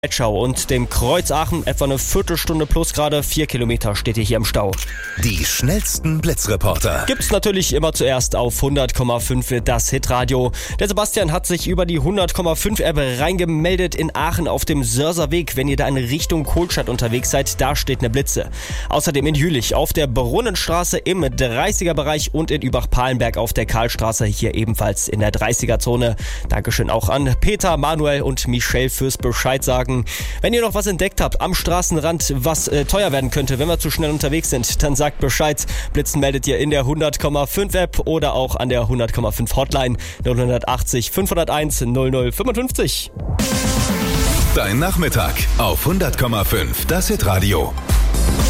Etschau und dem Kreuz Aachen etwa eine Viertelstunde plus gerade 4 Kilometer steht ihr hier im Stau. Die schnellsten Blitzreporter. Gibt's natürlich immer zuerst auf 100,5 das Hitradio. Der Sebastian hat sich über die 100,5 App reingemeldet in Aachen auf dem Sörser Weg. Wenn ihr da in Richtung Kohlstadt unterwegs seid, da steht eine Blitze. Außerdem in Jülich auf der Brunnenstraße im 30er-Bereich und in Übach-Palenberg auf der Karlstraße hier ebenfalls in der 30er-Zone. Dankeschön auch an Peter, Manuel und Michelle fürs Bescheid sagen. Wenn ihr noch was entdeckt habt am Straßenrand, was teuer werden könnte, wenn wir zu schnell unterwegs sind, dann sagt Bescheid. Blitzen meldet ihr in der 100,5 App oder auch an der 100,5 Hotline 080 501 0055. Dein Nachmittag auf 100,5 das Hitradio.